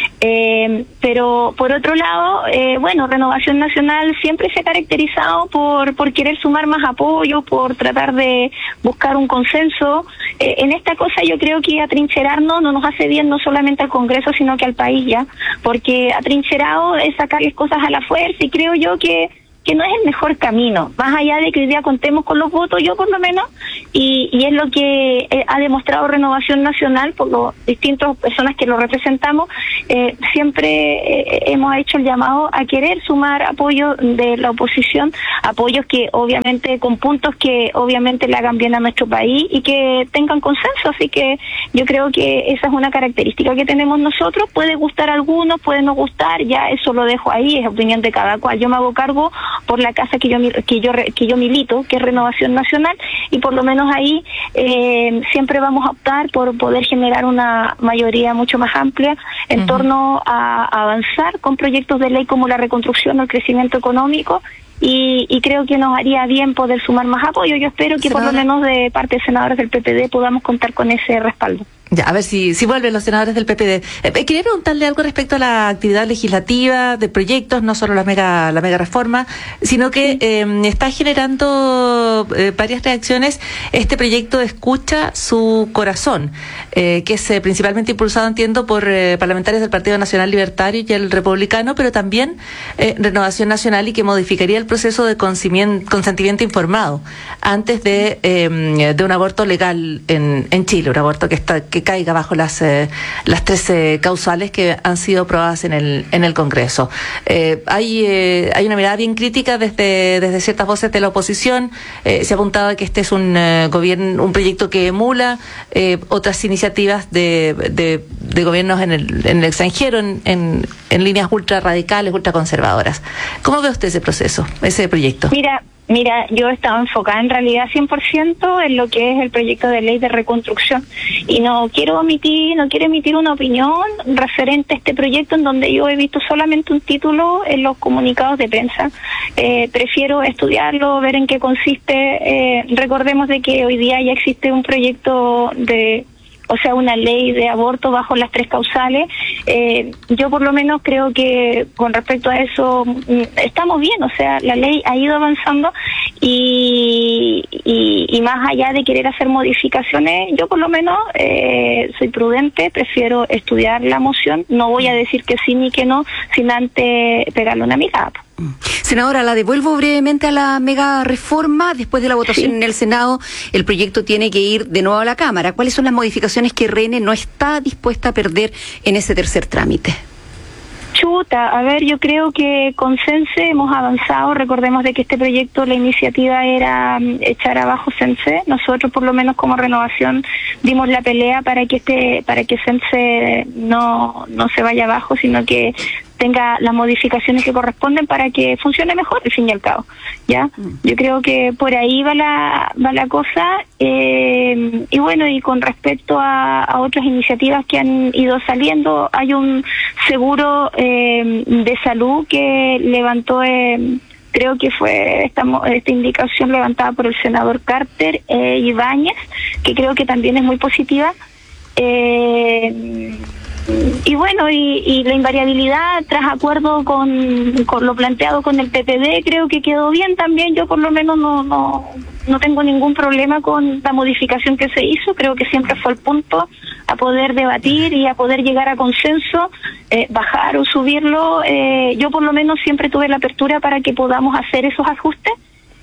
Eh, pero por otro lado, eh, bueno, Renovación Nacional siempre se ha caracterizado por, por querer sumar más apoyo, por tratar de buscar un consenso. Eh, en esta cosa yo creo que atrincherarnos no nos hace bien no solamente al Congreso, sino que al país ya, porque atrincherado es sacarles cosas a la fuerza y creo yo que que no es el mejor camino, más allá de que hoy día contemos con los votos, yo por lo menos, y, y es lo que eh, ha demostrado Renovación Nacional por las distintas personas que lo representamos, eh, siempre eh, hemos hecho el llamado a querer sumar apoyo de la oposición, apoyos que obviamente, con puntos que obviamente le hagan bien a nuestro país y que tengan consenso, así que yo creo que esa es una característica que tenemos nosotros, puede gustar a algunos, puede no gustar, ya eso lo dejo ahí, es opinión de cada cual, yo me hago cargo por la casa que yo que yo que yo milito, que es Renovación Nacional, y por lo menos ahí eh, siempre vamos a optar por poder generar una mayoría mucho más amplia en uh-huh. torno a, a avanzar con proyectos de ley como la reconstrucción o el crecimiento económico. Y, y creo que nos haría bien poder sumar más apoyo. Yo espero que Senadora. Por lo menos de parte de senadores del P P D podamos contar con ese respaldo. Ya, a ver si, si vuelven los senadores del P P D. Eh, quería preguntarle algo respecto a la actividad legislativa de proyectos, no solo la mega la mega reforma, sino que eh, está generando eh, varias reacciones este proyecto de Escucha su Corazón, eh, que es eh, principalmente impulsado, entiendo, por eh, parlamentarios del Partido Nacional Libertario y el Republicano, pero también eh, Renovación Nacional, y que modificaría el proceso de consentimiento informado antes de eh, de un aborto legal en, en Chile, un aborto que está que caiga bajo las eh, las trece causales que han sido aprobadas en el en el Congreso. Eh, hay eh, hay una mirada bien crítica desde desde ciertas voces de la oposición. Eh, se ha apuntado a que este es un eh, gobierno un proyecto que emula eh, otras iniciativas de, de de gobiernos en el en el extranjero en, en en líneas ultra radicales, ultra conservadoras. ¿Cómo ve usted ese proceso, ese proyecto? Mira, Mira, yo estaba enfocada en realidad cien por ciento en lo que es el proyecto de ley de reconstrucción y no quiero omitir, no quiero emitir una opinión referente a este proyecto en donde yo he visto solamente un título en los comunicados de prensa. Eh, prefiero estudiarlo, ver en qué consiste. Eh, recordemos de que hoy día ya existe un proyecto de o sea, una ley de aborto bajo las tres causales. Eh, yo por lo menos creo que con respecto a eso estamos bien, o sea, la ley ha ido avanzando y, y, y más allá de querer hacer modificaciones, yo por lo menos eh, soy prudente, prefiero estudiar la moción, no voy a decir que sí ni que no, sin antes pegarle una mirada. Senadora, la devuelvo brevemente a la mega reforma. Después de la votación sí. en el Senado, el proyecto tiene que ir de nuevo a la Cámara. ¿Cuáles son las modificaciones que R N no está dispuesta a perder en ese tercer trámite? Chuta, a ver, yo creo que con CENSE hemos avanzado. Recordemos de que este proyecto, la iniciativa era um, echar abajo CENSE. Nosotros, por lo menos como Renovación, dimos la pelea para que este, para que CENSE no, no se vaya abajo, sino que tenga las modificaciones que corresponden para que funcione mejor, al fin y al cabo, ¿ya? Yo creo que por ahí va la va la cosa, eh, y bueno, y con respecto a, a otras iniciativas que han ido saliendo, hay un seguro eh, de salud que levantó, eh, creo que fue esta, esta indicación levantada por el senador Carter eh, Ibáñez, que creo que también es muy positiva. Eh, Y bueno, y, y la invariabilidad tras acuerdo con, con lo planteado con el P P D creo que quedó bien también. Yo por lo menos no no no tengo ningún problema con la modificación que se hizo. Creo que siempre fue el punto a poder debatir y a poder llegar a consenso, eh, bajar o subirlo. Eh, yo por lo menos siempre tuve la apertura para que podamos hacer esos ajustes.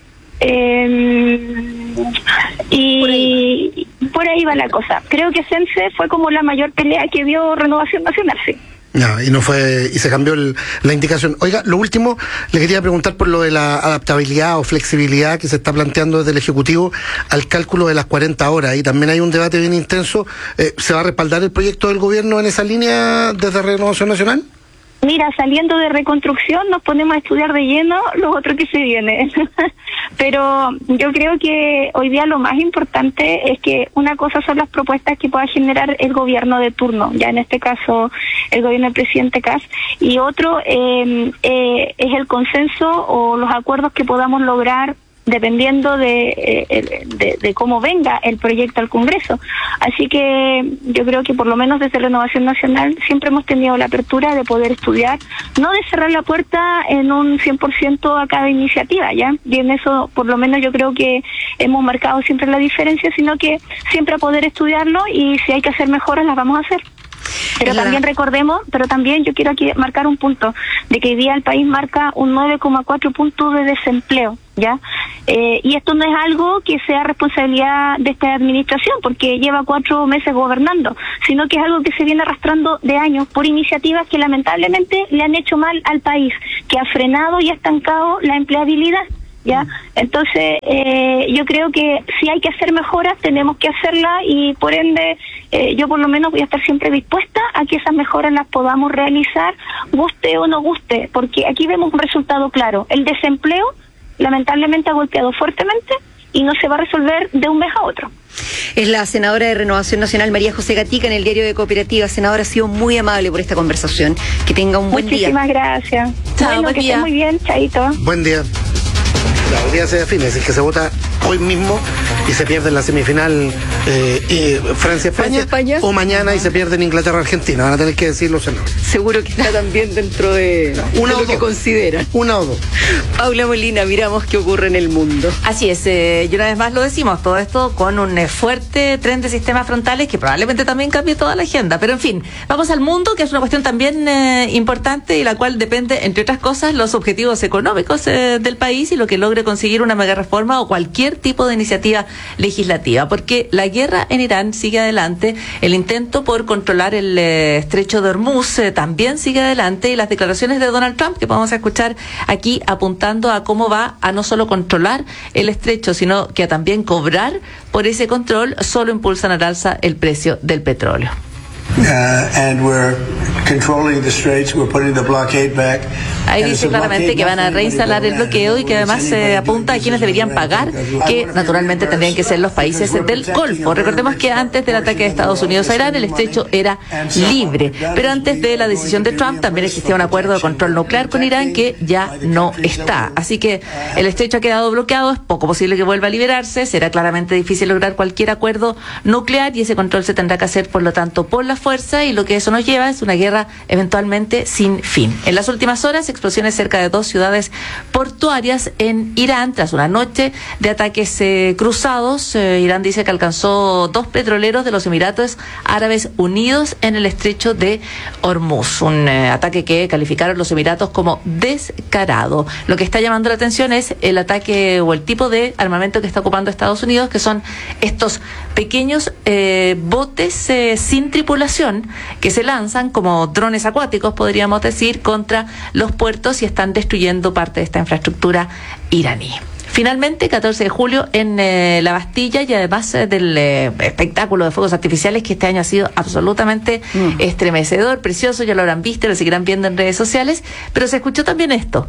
Eh, y por ahí, por ahí va la cosa. Creo que CENSE fue como la mayor pelea que dio Renovación Nacional, sí. No, y no fue, y se cambió el, la indicación. Oiga, lo último, le quería preguntar por lo de la adaptabilidad o flexibilidad que se está planteando desde el Ejecutivo al cálculo de las cuarenta horas. Y también hay un debate bien intenso. Eh, ¿Se va a respaldar el proyecto del gobierno en esa línea desde Renovación Nacional? Mira, saliendo de reconstrucción nos ponemos a estudiar de lleno lo otro que se viene. Pero yo creo que hoy día lo más importante es que una cosa son las propuestas que pueda generar el gobierno de turno, ya en este caso el gobierno del presidente Kast, y otro eh, eh, es el consenso o los acuerdos que podamos lograr dependiendo de, eh, de, de cómo venga el proyecto al Congreso. Así que yo creo que por lo menos desde Renovación Nacional siempre hemos tenido la apertura de poder estudiar, no de cerrar la puerta en un cien por ciento a cada iniciativa, ¿ya? Y en eso por lo menos yo creo que hemos marcado siempre la diferencia, sino que siempre a poder estudiarlo y si hay que hacer mejoras las vamos a hacer. Pero también recordemos, pero también yo quiero aquí marcar un punto, de que hoy día el país marca un nueve coma cuatro puntos de desempleo, ¿ya? Eh, y esto no es algo que sea responsabilidad de esta administración, porque lleva cuatro meses gobernando, sino que es algo que se viene arrastrando de años por iniciativas que lamentablemente le han hecho mal al país, que ha frenado y ha estancado la empleabilidad. ¿Ya? Entonces, eh, yo creo que si hay que hacer mejoras, tenemos que hacerlas y por ende, eh, yo por lo menos voy a estar siempre dispuesta a que esas mejoras las podamos realizar, guste o no guste, porque aquí vemos un resultado claro. El desempleo, lamentablemente, ha golpeado fuertemente y no se va a resolver de un mes a otro. Es la senadora de Renovación Nacional, María José Gatica, en el Diario de Cooperativa. Senadora, ha sido muy amable por esta conversación. Que tenga un buen Muchísimas día. Muchísimas gracias. Chao, bueno, buen que día. esté muy bien, chaito. Buen día. Hoy día se define, es decir, que se vota hoy mismo y se pierde en la semifinal eh, eh, Francia-España, Francia-España, o mañana y se pierde en Inglaterra-Argentina. Van a tener que decirlo, senador. Seguro que está también dentro de, Una de o lo que dos. consideran. Una o dos. Paula Molina, miramos qué ocurre en el mundo. Así es, eh, y una vez más lo decimos, todo esto con un eh, fuerte tren de sistemas frontales que probablemente también cambie toda la agenda. Pero en fin, vamos al mundo, que es una cuestión también eh, importante y la cual depende, entre otras cosas, los objetivos económicos eh, del país y lo que logre conseguir una mega reforma o cualquier tipo de iniciativa legislativa, porque la guerra en Irán sigue adelante, el intento por controlar el eh, estrecho de Hormuz eh, también sigue adelante, y las declaraciones de Donald Trump que vamos a escuchar aquí apuntando a cómo va a no solo controlar el estrecho, sino que a también cobrar por ese control, solo impulsan al alza el precio del petróleo. Uh, and we're controlling the straits. We're putting the blockade back. Ahí dice claramente que van a reinstalar el bloqueo y que además se eh, apunta a quienes deberían pagar, que naturalmente tendrían que ser los países del Golfo. Recordemos que antes del ataque de Estados Unidos a Irán el estrecho era libre, pero antes de la decisión de Trump también existía un acuerdo de control nuclear con Irán que ya no está. Así que el estrecho ha quedado bloqueado, es poco posible que vuelva a liberarse, será claramente difícil lograr cualquier acuerdo nuclear y ese control se tendrá que hacer, por lo tanto, por la fuerza, y lo que eso nos lleva es una guerra eventualmente sin fin. En las últimas horas, explosiones cerca de dos ciudades portuarias en Irán tras una noche de ataques eh, cruzados. Eh, Irán dice que alcanzó dos petroleros de los Emiratos Árabes Unidos en el estrecho de Hormuz, un eh, ataque que calificaron los Emiratos como descarado. Lo que está llamando la atención es el ataque o el tipo de armamento que está ocupando Estados Unidos, que son estos pequeños eh, botes eh, sin tripulación que se lanzan como drones acuáticos, podríamos decir, contra los puertos y están destruyendo parte de esta infraestructura iraní. Finalmente, catorce de julio en eh, la Bastilla, y además eh, del eh, espectáculo de fuegos artificiales que este año ha sido absolutamente mm. estremecedor, precioso, ya lo habrán visto, lo seguirán viendo en redes sociales, pero se escuchó también esto.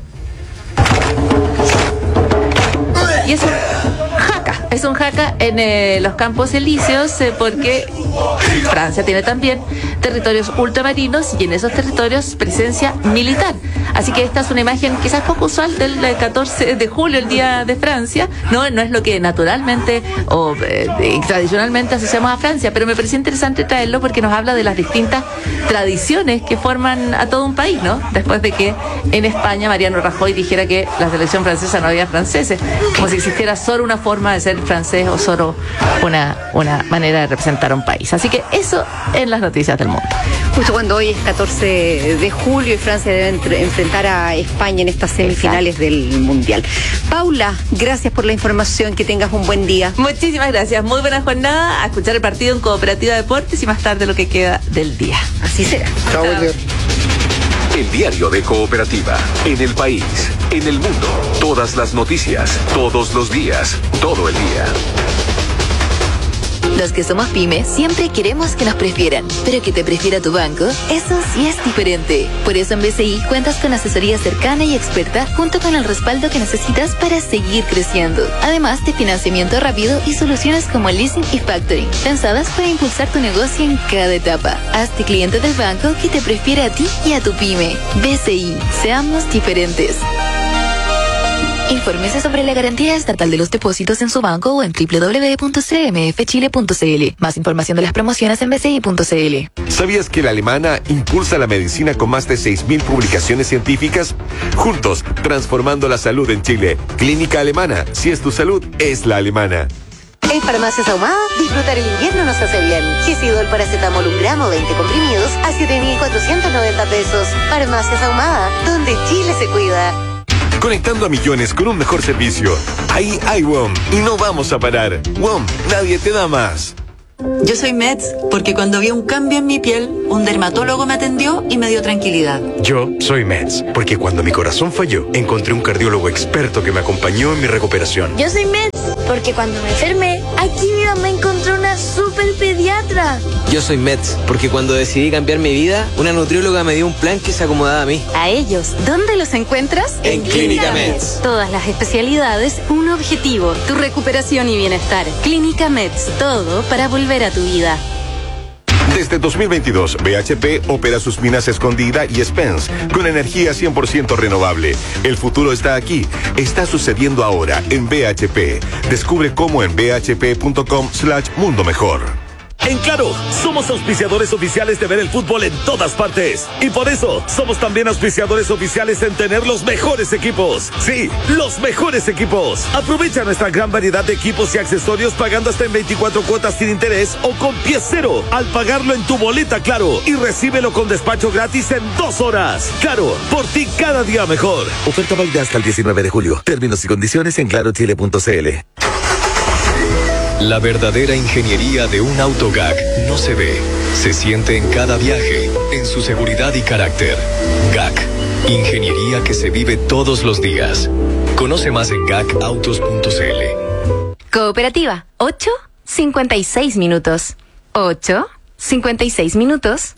Y es un jaca, es un jaca en eh, los Campos Elíseos, eh, porque Francia tiene también territorios ultramarinos y en esos territorios presencia militar. Así que esta es una imagen quizás poco usual del catorce de julio, el Día de Francia. No, no es lo que naturalmente o eh, tradicionalmente asociamos a Francia, pero me pareció interesante traerlo porque nos habla de las distintas tradiciones que forman a todo un país, ¿no? Después de que en España Mariano Rajoy dijera que la selección francesa no había franceses, como si existiera solo una forma de ser francés o solo una, una manera de representar a un país. Así que eso en las noticias del mundo. Justo cuando hoy es catorce de julio y Francia debe entre, enfrentar a España en estas semifinales Exacto. del Mundial. Paula, gracias por la información, que tengas un buen día. Muchísimas gracias, muy buena jornada, a escuchar el partido en Cooperativa Deportes y más tarde lo que queda del día. Así será. Chao, buen día. El diario de Cooperativa, en el país, en el mundo, todas las noticias, todos los días, todo el día. Los que somos pyme siempre queremos que nos prefieran, pero que te prefiera tu banco, eso sí es diferente. Por eso en B C I cuentas con asesoría cercana y experta junto con el respaldo que necesitas para seguir creciendo. Además de financiamiento rápido y soluciones como leasing y factoring, pensadas para impulsar tu negocio en cada etapa. Hazte cliente del banco que te prefiere a ti y a tu pyme. B C I, seamos diferentes. Infórmese sobre la garantía estatal de los depósitos en su banco o en doble u doble u doble u punto c m f chile punto c l. Más información de las promociones en b c i punto c l. ¿Sabías que la alemana impulsa la medicina con más de seis mil publicaciones científicas? Juntos, transformando la salud en Chile. Clínica Alemana. Si es tu salud, es la alemana. En Farmacias Ahumada, disfrutar el invierno nos hace bien. Gesidol paracetamol un gramo, veinte comprimidos a siete mil cuatrocientos noventa pesos. Farmacias Ahumada, donde Chile se cuida. Conectando a millones con un mejor servicio. Ahí hay W O M y no vamos a parar. W O M, nadie te da más. Yo soy Meds porque cuando vi un cambio en mi piel, un dermatólogo me atendió y me dio tranquilidad. Yo soy Meds porque cuando mi corazón falló, encontré un cardiólogo experto que me acompañó en mi recuperación. Yo soy Meds porque cuando me enfermé, aquí mi mamá encontró una super pediatra. Yo soy Meds porque cuando decidí cambiar mi vida, una nutrióloga me dio un plan que se acomodaba a mí. A ellos, ¿dónde los encuentras? En Clínica Meds. Todas las especialidades, un objetivo, tu recuperación y bienestar. Clínica Meds, todo para volver a tu vida. Desde dos mil veintidós, B H P opera sus minas Escondida y Spence con energía cien por ciento renovable. El futuro está aquí. Está sucediendo ahora en B H P. Descubre cómo en b h p punto com slash mundo mejor. En Claro, somos auspiciadores oficiales de ver el fútbol en todas partes. Y por eso, somos también auspiciadores oficiales en tener los mejores equipos. Sí, los mejores equipos. Aprovecha nuestra gran variedad de equipos y accesorios pagando hasta en veinticuatro cuotas sin interés o con pie cero al pagarlo en tu boleta Claro. Y recíbelo con despacho gratis en dos horas. Claro, por ti cada día mejor. Oferta válida hasta el diecinueve de julio. Términos y condiciones en claro chile punto c l. La verdadera ingeniería de un auto G A C no se ve, se siente en cada viaje, en su seguridad y carácter. G A C, ingeniería que se vive todos los días. Conoce más en gacautos punto c l. Cooperativa, ocho cincuenta y seis minutos. ocho cincuenta y seis minutos.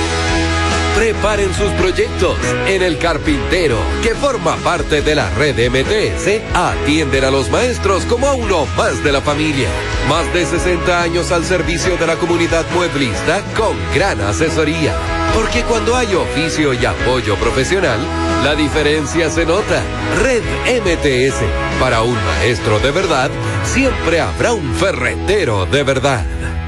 Preparen sus proyectos. En El Carpintero, que forma parte de la red M T S, atienden a los maestros como a uno más de la familia. Más de sesenta años al servicio de la comunidad mueblista con gran asesoría. Porque cuando hay oficio y apoyo profesional, la diferencia se nota. Red M T S. Para un maestro de verdad, siempre habrá un ferretero de verdad.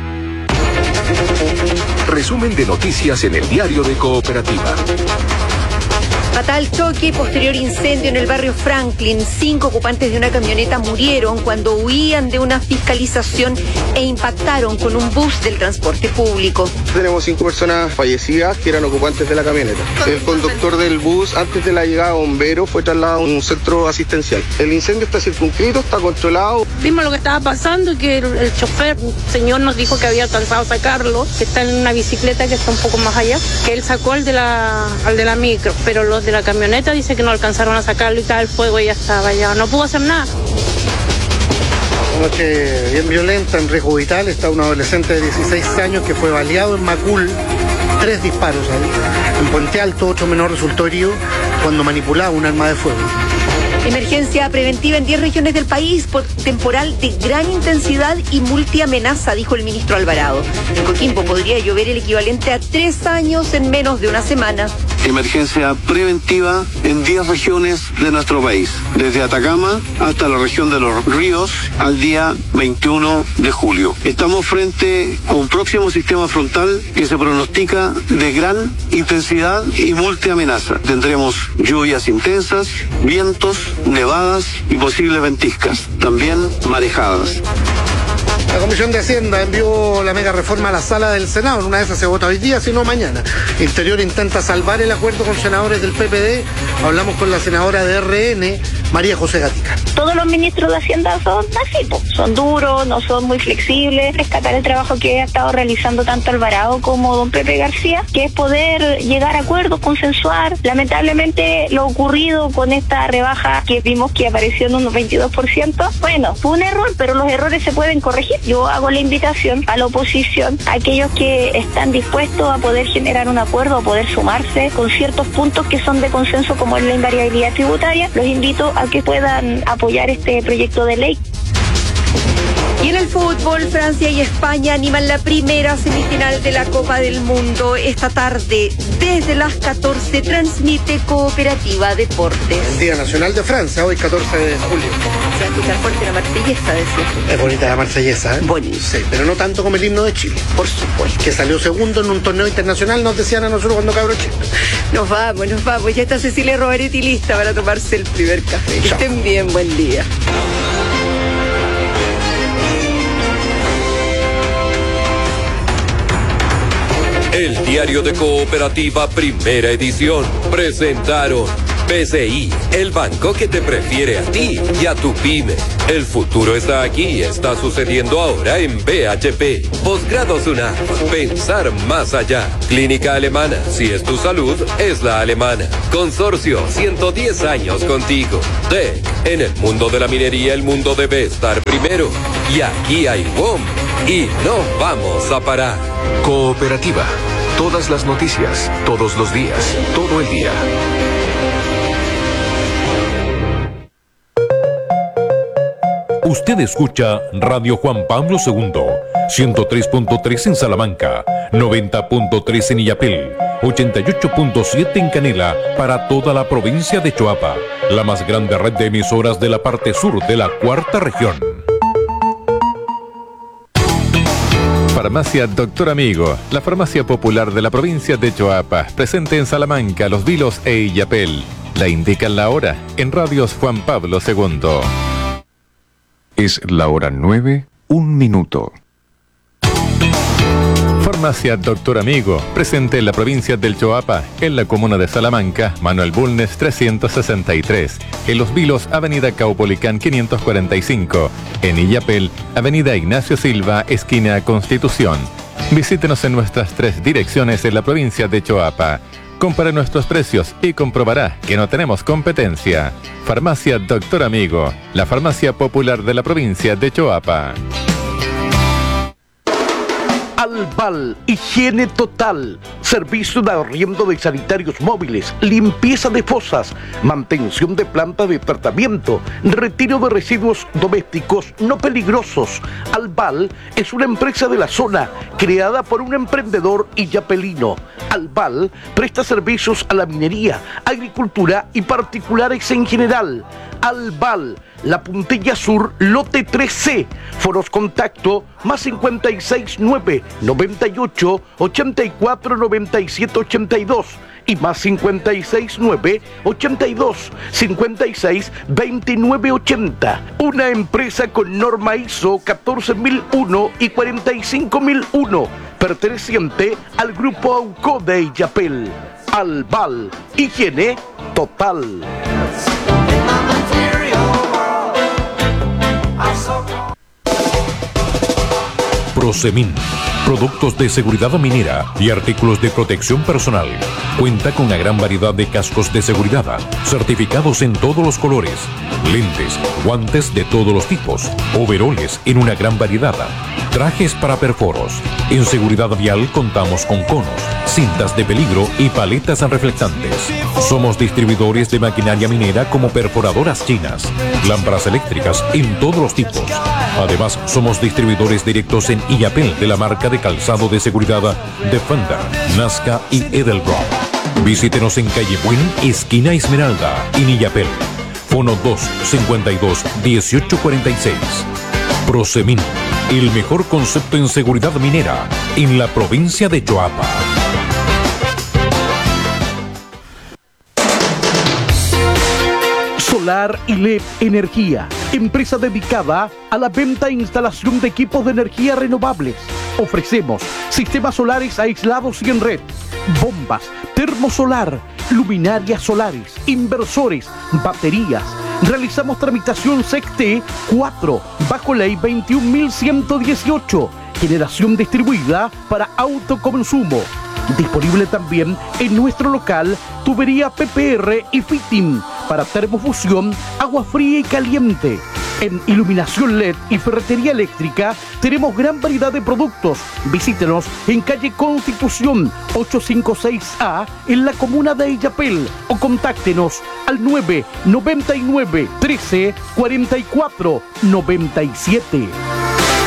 Resumen de noticias en el diario de Cooperativa. Fatal choque, posterior incendio en el barrio Franklin. Cinco ocupantes de una camioneta murieron cuando huían de una fiscalización e impactaron con un bus del transporte público. Tenemos cinco personas fallecidas que eran ocupantes de la camioneta. El conductor del bus, antes de la llegada de bomberos, fue trasladado a un centro asistencial. El incendio está circunscrito, está controlado. Vimos lo que estaba pasando, que el, el chofer, un señor nos dijo que había alcanzado a sacarlo, que está en una bicicleta que está un poco más allá, que él sacó al de la, al de la micro, pero los de la camioneta dice que no alcanzaron a sacarlo y tal, el fuego ya estaba allá, no pudo hacer nada. Una noche bien violenta en riesgo vital, está un adolescente de dieciséis años que fue baleado en Macul, tres disparos ahí. En Puente Alto, otro menor resultó herido cuando manipulaba un arma de fuego. Emergencia preventiva en diez regiones del país por temporal de gran intensidad y multiamenaza, dijo el ministro Alvarado. En Coquimbo podría llover el equivalente a tres años en menos de una semana. Emergencia preventiva en diez regiones de nuestro país, desde Atacama hasta la región de los ríos al día veintiuno de julio. Estamos frente a un próximo sistema frontal que se pronostica de gran intensidad y multiamenaza. Tendremos lluvias intensas, vientos, nevadas y posibles ventiscas, también marejadas. La Comisión de Hacienda envió la mega reforma a la sala del Senado. En una de esas se vota hoy día, si no mañana. Interior intenta salvar el acuerdo con senadores del P P D. Hablamos con la senadora de R N, María José Gatica. Todos los ministros de Hacienda son así, po. Son duros, no son muy flexibles. Rescatar el trabajo que ha estado realizando tanto Alvarado como don Pepe García, que es poder llegar a acuerdos, consensuar. Lamentablemente lo ocurrido con esta rebaja que vimos que apareció en un veintidós por ciento, bueno, fue un error, pero los errores se pueden corregir. Yo hago la invitación a la oposición, a aquellos que están dispuestos a poder generar un acuerdo, a poder sumarse con ciertos puntos que son de consenso, como es la invariabilidad tributaria. Los invito a que puedan apoyar este proyecto de ley. Y en el fútbol, Francia y España animan la primera semifinal de la Copa del Mundo. Esta tarde, desde las catorce, transmite Cooperativa Deportes. El Día Nacional de Francia, hoy catorce de julio. Se va a escuchar fuerte la marsellesa, decía. Es bonita la marsellesa, ¿eh? Bonita. Sí, pero no tanto como el himno de Chile. Por supuesto. Que salió segundo en un torneo internacional, nos decían a nosotros cuando cabros chicos. Nos vamos, nos vamos. Ya está Cecilia Roveretti lista para tomarse el primer café. Que estén bien, buen día. El diario de Cooperativa, primera edición, presentaron B C I, el banco que te prefiere a ti y a tu pyme. El futuro está aquí, está sucediendo ahora en B H P. Posgrados UNAM, pensar más allá. Clínica Alemana, si es tu salud, es la alemana. Consorcio, ciento diez años contigo. T E C, en el mundo de la minería el mundo debe estar primero. Y aquí hay W O M y no vamos a parar. Cooperativa. Todas las noticias, todos los días, todo el día. Usted escucha Radio Juan Pablo segundo, ciento tres punto tres en Salamanca, noventa punto tres en Illapel, ochenta y ocho punto siete en Canela, para toda la provincia de Choapa, la más grande red de emisoras de la parte sur de la cuarta región. Farmacia Doctor Amigo, la farmacia popular de la provincia de Choapa, presente en Salamanca, Los Vilos e Illapel. La indican la hora en Radios Juan Pablo segundo. Es la hora nueve, un minuto. Farmacia Doctor Amigo, presente en la provincia del Choapa, en la comuna de Salamanca, Manuel Bulnes trescientos sesenta y tres, en Los Vilos, Avenida Caupolicán quinientos cuarenta y cinco, en Illapel, Avenida Ignacio Silva, esquina Constitución. Visítenos en nuestras tres direcciones en la provincia de Choapa. Compare nuestros precios y comprobará que no tenemos competencia. Farmacia Doctor Amigo, la farmacia popular de la provincia de Choapa. Albal, higiene total, servicio de arriendo de sanitarios móviles, limpieza de fosas, mantención de planta de tratamiento, retiro de residuos domésticos no peligrosos. Albal es una empresa de la zona creada por un emprendedor illapelino. Albal presta servicios a la minería, agricultura y particulares en general. Albal, La Puntilla Sur, lote tres C. Foros contacto más cincuenta y seis nueve, noventa y ocho, ochenta y cuatro, noventa y siete, ochenta y dos y más cincuenta y seis nueve, ochenta y dos, cincuenta y seis, veintinueve, ochenta. Una empresa con norma I S O catorce mil uno y cuarenta y cinco mil uno, perteneciente al grupo AUCO de Illapel. Albal, higiene total. Prosemin, productos de seguridad minera y artículos de protección personal. Cuenta con una gran variedad de cascos de seguridad, certificados en todos los colores, lentes, guantes de todos los tipos, overoles en una gran variedad, trajes para perforos. En seguridad vial contamos con conos, cintas de peligro y paletas reflectantes. Somos distribuidores de maquinaria minera como perforadoras chinas, lámparas eléctricas en todos los tipos. Además, somos distribuidores directos en Illapel de la marca de calzado de seguridad Defender, Nazca y Edelbrock. Visítenos en calle Buen, esquina Esmeralda, en Illapel. Fono dos, cincuenta y dos, dieciocho cuarenta y seis. Prosemin, el mejor concepto en seguridad minera en la provincia de Choapa. Solar y L E D Energía, empresa dedicada a la venta e instalación de equipos de energía renovables. Ofrecemos sistemas solares aislados y en red, bombas, termosolar, luminarias solares, inversores, baterías. Realizamos tramitación S E C T cuatro bajo ley veintiún mil ciento dieciocho, generación distribuida para autoconsumo. Disponible también en nuestro local tubería P P R y fitting para termofusión, agua fría y caliente. En iluminación L E D y ferretería eléctrica tenemos gran variedad de productos. Visítenos en calle Constitución ochocientos cincuenta y seis A en la comuna de Illapel o contáctenos al nueve noventa y nueve trece cuarenta y cuatro noventa y siete.